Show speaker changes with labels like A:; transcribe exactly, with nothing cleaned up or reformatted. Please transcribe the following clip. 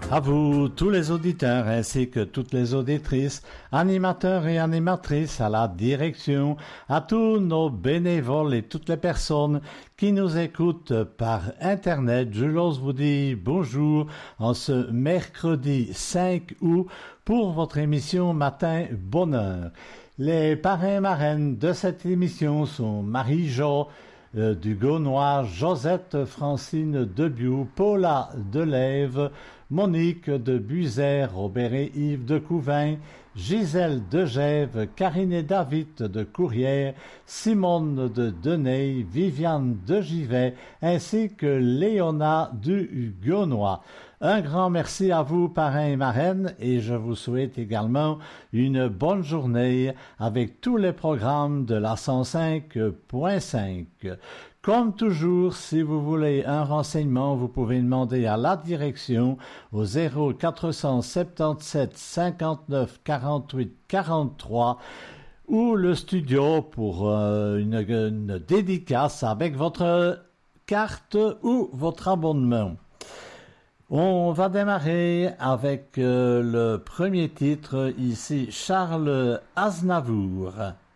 A: À vous, tous les auditeurs ainsi que toutes les auditrices, animateurs et animatrices à la direction, à tous nos bénévoles et toutes les personnes qui nous écoutent par Internet, je l'ose vous dire bonjour en ce mercredi cinq août pour votre émission Matin Bonheur. Les parrains marraines de cette émission sont Marie-Jo euh, du Gaunois, Josette Francine Debiou, Paula Delève, Monique de Buzer, Robert et Yves de Couvain, Gisèle de Gève, Karine et David de Courrières, Simone de Deney, Viviane de Givet, ainsi que Léona du Gaunois. Un grand merci à vous, parrains et marraines, et je vous souhaite également une bonne journée avec tous les programmes de la cent cinq point cinq. Comme toujours, si vous voulez un renseignement, vous pouvez demander à la direction au zéro quatre cent soixante-dix-sept cinquante-neuf quarante-huit quarante-trois ou le studio pour euh, une, une dédicace avec votre carte ou votre abonnement. On va démarrer avec euh, le premier titre ici, Charles Aznavour.